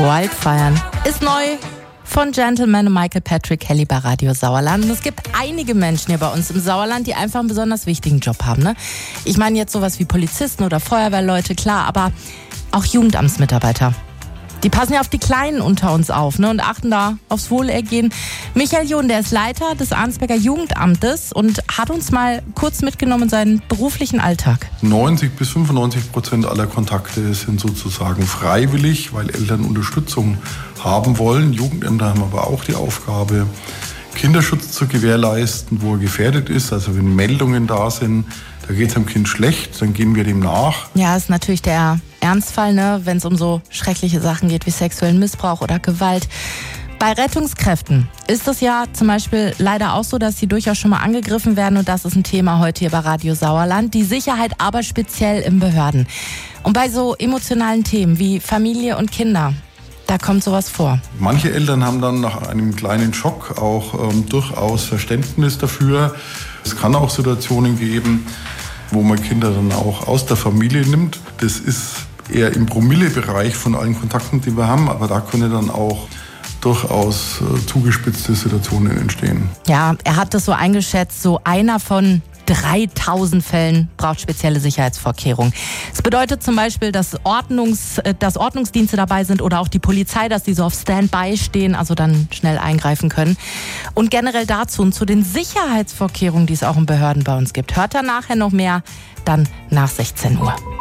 Wildfire ist neu von Gentleman und Michael Patrick Kelly bei Radio Sauerland. Und es gibt einige Menschen hier bei uns im Sauerland, die einfach einen besonders wichtigen Job haben. Ne? Ich meine jetzt sowas wie Polizisten oder Feuerwehrleute, klar, aber auch Jugendamtsmitarbeiter. Die passen ja auf die Kleinen unter uns auf, ne, und achten da aufs Wohlergehen. Michael John, der ist Leiter des Arnsberger Jugendamtes und hat uns mal kurz mitgenommen in seinen beruflichen Alltag. 90-95% aller Kontakte sind sozusagen freiwillig, weil Eltern Unterstützung haben wollen. Jugendämter haben aber auch die Aufgabe, Kinderschutz zu gewährleisten, wo er gefährdet ist. Also wenn Meldungen da sind, da geht es dem Kind schlecht, dann gehen wir dem nach. Ja, ist natürlich der Ernstfall, ne, wenn es um so schreckliche Sachen geht wie sexuellen Missbrauch oder Gewalt. Bei Rettungskräften ist es ja zum Beispiel leider auch so, dass sie durchaus schon mal angegriffen werden. Und das ist ein Thema heute hier bei Radio Sauerland. Die Sicherheit aber speziell in Behörden. Und bei so emotionalen Themen wie Familie und Kinder, da kommt sowas vor. Manche Eltern haben dann nach einem kleinen Schock auch durchaus Verständnis dafür. Es kann auch Situationen geben, wo man Kinder dann auch aus der Familie nimmt. Das ist eher im Promillebereich von allen Kontakten, die wir haben, aber da können dann auch durchaus zugespitzte Situationen entstehen. Ja, er hat das so eingeschätzt, so einer von 3000 Fällen braucht spezielle Sicherheitsvorkehrungen. Das bedeutet zum Beispiel, dass Ordnungsdienste dabei sind oder auch die Polizei, dass die so auf Standby stehen, also dann schnell eingreifen können. Und generell dazu und zu den Sicherheitsvorkehrungen, die es auch in Behörden bei uns gibt, hört er nachher noch mehr, dann nach 16 Uhr.